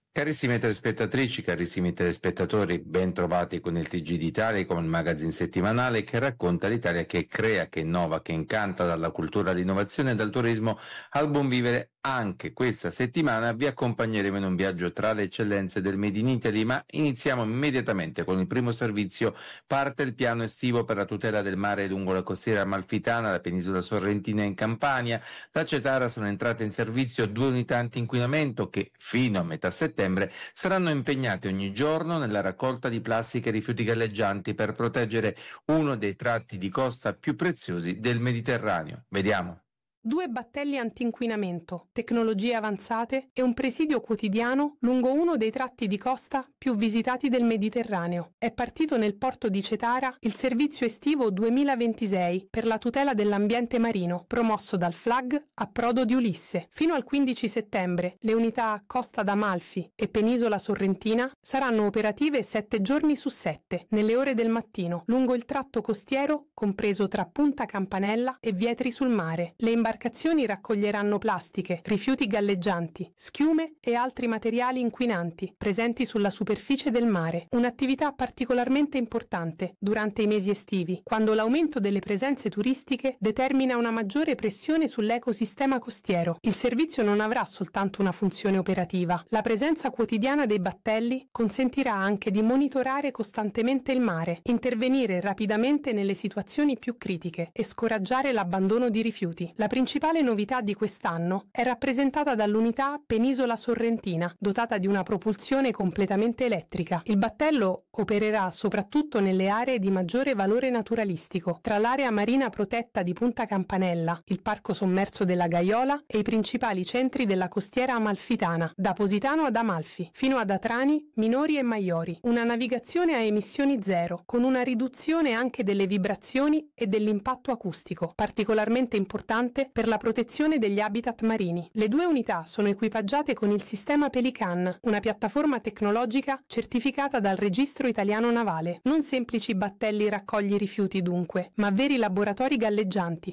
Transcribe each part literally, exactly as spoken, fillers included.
Carissime telespettatrici, carissimi telespettatori, ben trovati con il T G d'Italia, come il magazine settimanale che racconta l'Italia, che crea, che innova, che incanta, dalla cultura all'innovazione e dal turismo al buon vivere. Anche questa settimana vi accompagneremo in un viaggio tra le eccellenze del Made in Italy, ma iniziamo immediatamente con il primo servizio. Parte il piano estivo per la tutela del mare lungo la costiera amalfitana, la penisola sorrentina in Campania. Da Cetara sono entrate in servizio due unità antinquinamento che, fino a metà settembre, saranno impegnate ogni giorno nella raccolta di plastica e rifiuti galleggianti per proteggere uno dei tratti di costa più preziosi del Mediterraneo. Vediamo. Due battelli antinquinamento, tecnologie avanzate e un presidio quotidiano lungo uno dei tratti di costa più visitati del Mediterraneo. È partito nel porto di Cetara il servizio estivo duemilaventisei per la tutela dell'ambiente marino, promosso dal F L A G Approdo di Ulisse. Fino al quindici settembre le unità Costa d'Amalfi e Penisola Sorrentina saranno operative sette giorni su sette, nelle ore del mattino, lungo il tratto costiero compreso tra Punta Campanella e Vietri sul Mare. Le imbarcazioni raccoglieranno plastiche, rifiuti galleggianti, schiume e altri materiali inquinanti presenti sulla superficie del mare. Un'attività particolarmente importante durante i mesi estivi, quando l'aumento delle presenze turistiche determina una maggiore pressione sull'ecosistema costiero. Il servizio non avrà soltanto una funzione operativa. La presenza quotidiana dei battelli consentirà anche di monitorare costantemente il mare, intervenire rapidamente nelle situazioni più critiche e scoraggiare l'abbandono di rifiuti. La principale novità di quest'anno è rappresentata dall'unità Penisola Sorrentina, dotata di una propulsione completamente elettrica. Il battello opererà soprattutto nelle aree di maggiore valore naturalistico, tra l'area marina protetta di Punta Campanella, il parco sommerso della Gaiola e i principali centri della costiera amalfitana, da Positano ad Amalfi, fino ad Atrani, Minori e Maiori. Una navigazione a emissioni zero, con una riduzione anche delle vibrazioni e dell'impatto acustico, particolarmente importante per la protezione degli habitat marini. Le due unità sono equipaggiate con il sistema Pelican, una piattaforma tecnologica certificata dal Registro Italiano Navale. Non semplici battelli raccogli rifiuti dunque, ma veri laboratori galleggianti.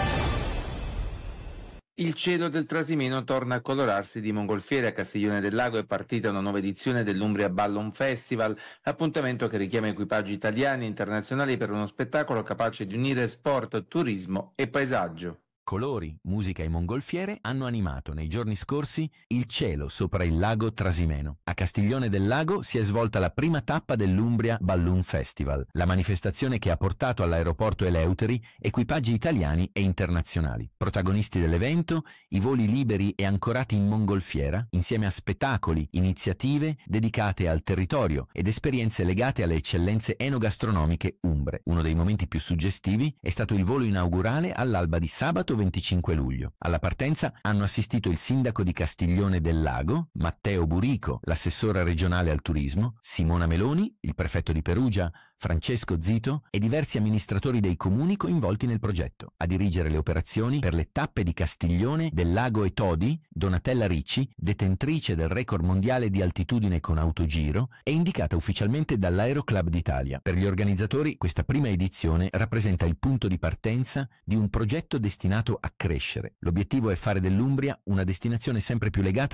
Il cielo del Trasimeno torna a colorarsi di mongolfiere. A Castiglione del Lago è partita una nuova edizione dell'Umbria Ballon Festival, appuntamento che richiama equipaggi italiani e internazionali per uno spettacolo capace di unire sport, turismo e paesaggio. Colori, musica e mongolfiere hanno animato nei giorni scorsi il cielo sopra il lago Trasimeno. A Castiglione del Lago si è svolta la prima tappa dell'Umbria Balloon Festival, la manifestazione che ha portato all'aeroporto Eleuteri equipaggi italiani e internazionali. Protagonisti dell'evento, i voli liberi e ancorati in mongolfiera, insieme a spettacoli, iniziative dedicate al territorio ed esperienze legate alle eccellenze enogastronomiche umbre. Uno dei momenti più suggestivi è stato il volo inaugurale all'alba di sabato venticinque luglio. Alla partenza hanno assistito il sindaco di Castiglione del Lago, Matteo Burico, l'assessore regionale al turismo, Simona Meloni, il prefetto di Perugia, Francesco Zito e diversi amministratori dei comuni coinvolti nel progetto. A dirigere le operazioni per le tappe di Castiglione del Lago e Todi, Donatella Ricci, detentrice del record mondiale di altitudine con autogiro, è indicata ufficialmente dall'Aeroclub d'Italia. Per gli organizzatori questa prima edizione rappresenta il punto di partenza di un progetto destinato a crescere. L'obiettivo è fare dell'Umbria una destinazione sempre più legata